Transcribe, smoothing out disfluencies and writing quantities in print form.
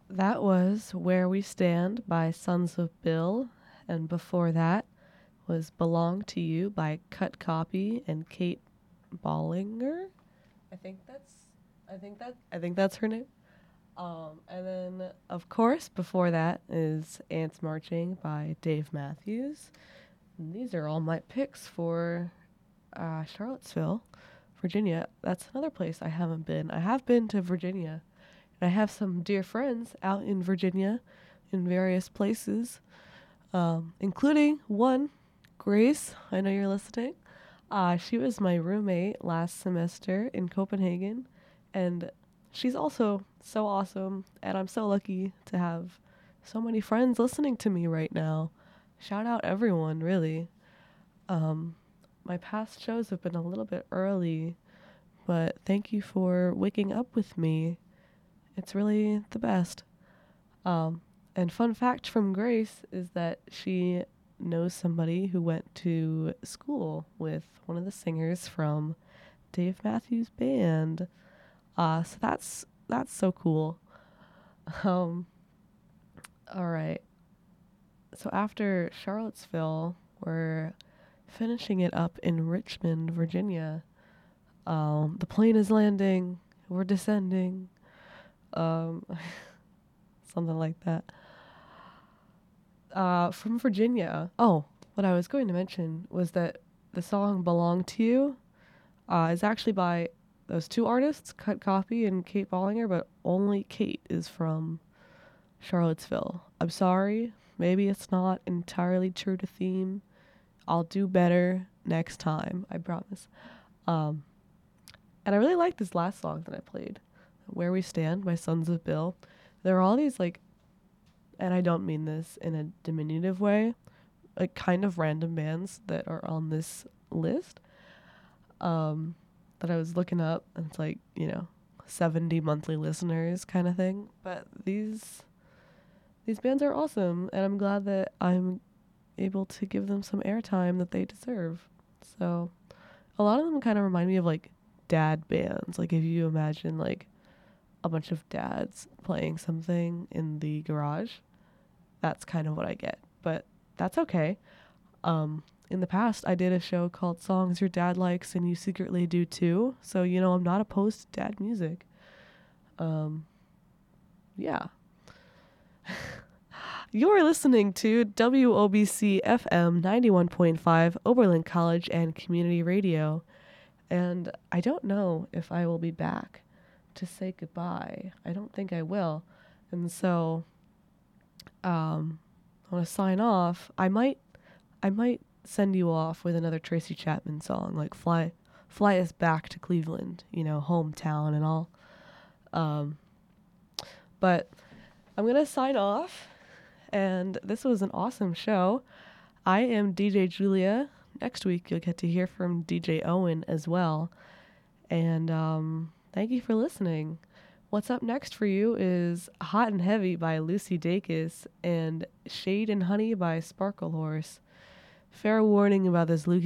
That was Where We Stand by Sons of Bill, and before that was Belong to You by Cut Copy and Kate Bollinger. I think that's I think that's her name. And then of course before that is Ants Marching by Dave Matthews. And these are all my picks for Charlottesville, Virginia. That's another place I haven't been. I have been to Virginia. And I have some dear friends out in Virginia in various places, including one, Grace. I know you're listening. She was my roommate last semester in Copenhagen, and she's also so awesome. And I'm so lucky to have so many friends listening to me right now. Shout out everyone, really. Um, my past shows have been a little bit early, but thank you for waking up with me. It's really the best. Um, and fun fact from Grace is that she knows somebody who went to school with one of the singers from Dave Matthews Band. So that's so cool. Um, all right. So after Charlottesville, we're finishing it up in Richmond, Virginia. The plane is landing. We're descending. Um, something like that. From Virginia. Oh, what I was going to mention was that the song "Belong to You" is actually by those two artists, Cut Copy and Kate Bollinger, but only Kate is from Charlottesville. I'm sorry, maybe it's not entirely true to theme. I'll do better next time, I promise. Um, and I really like this last song that I played, "Where We Stand" by Sons of Bill. There are all these and I don't mean this in a diminutive way, like kind of random bands that are on this list that I was looking up, and it's 70 monthly listeners kind of thing. But these bands are awesome, and I'm glad that I'm able to give them some airtime that they deserve. So a lot of them kind of remind me of dad bands. Like if you imagine a bunch of dads playing something in the garage, that's kind of what I get. But that's okay. In the past, I did a show called Songs Your Dad Likes and You Secretly Do Too. So, I'm not opposed to dad music. Yeah. You're listening to WOBC FM 91.5 Oberlin College and Community Radio. And I don't know if I will be back to say goodbye. I don't think I will. And so I want to sign off. I might send you off with another Tracy Chapman song, like fly us back to Cleveland, hometown and all. But I'm going to sign off, and this was an awesome show. I am DJ Julia. Next week you'll get to hear from DJ Owen as well. And thank you for listening. What's up next for you is Hot and Heavy by Lucy Dacus and Shade and Honey by Sparkle Horse. Fair warning about this